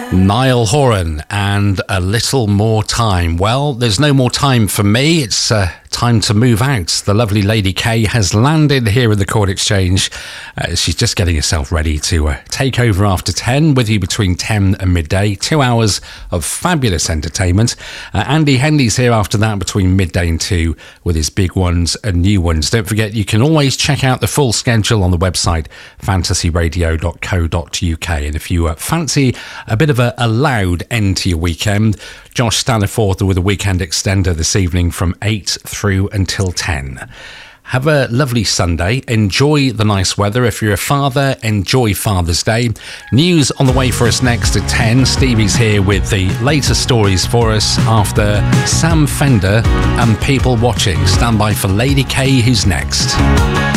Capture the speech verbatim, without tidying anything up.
Niall Horan and A Little More Time. Well, there's no more time for me. It's uh, time to move out. The lovely Lady K has landed here in the Chord Exchange. Uh, she's just getting herself ready to uh, take over after ten, with you between ten and midday. Two hours of fabulous entertainment. Uh, Andy Henley's here after that between midday and two with his big ones and new ones. Don't forget, you can always check out the full schedule on the website fantasy radio dot co dot uk. And if you uh, fancy a bit of a, a loud end to your weekend, Josh Staniforth with a weekend extender this evening from eight through until ten. Have a lovely Sunday. Enjoy the nice weather. If you're a father, enjoy Father's Day. News on the way for us next at ten. Stevie's here with the latest stories for us after Sam Fender and People Watching. Stand by for Lady K, who's next.